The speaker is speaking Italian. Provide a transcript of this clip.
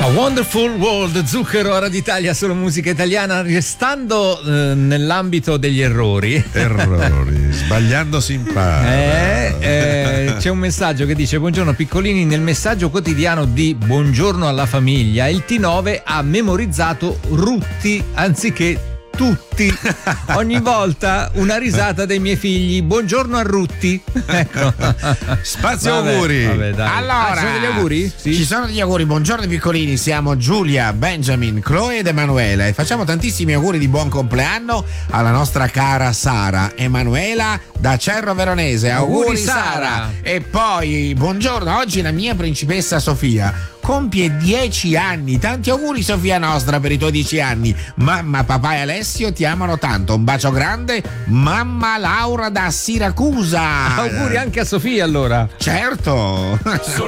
A Wonderful World, Zucchero, ora d'Italia, solo musica italiana, restando nell'ambito degli errori, sbagliando si impara. C'è un messaggio che dice: buongiorno piccolini, nel messaggio quotidiano di Buongiorno alla famiglia il T9 ha memorizzato Rutti anziché tutti. Ogni volta una risata dei miei figli. Buongiorno a Rutti. Ecco. Spazio auguri. Allora, ci sono degli auguri? Sì. Ci sono degli auguri. Buongiorno piccolini, siamo Giulia, Benjamin, Chloe ed Emanuela e facciamo tantissimi auguri di buon compleanno alla nostra cara Sara. Emanuela da Cerro Veronese. Auguri Sara. E poi buongiorno, oggi la mia principessa Sofia compie 10 anni. Tanti auguri Sofia nostra per i tuoi 10 anni. Mamma, papà e Alessio ti amano tanto. Un bacio grande, mamma Laura da Siracusa. Auguri anche a Sofia allora. Certo.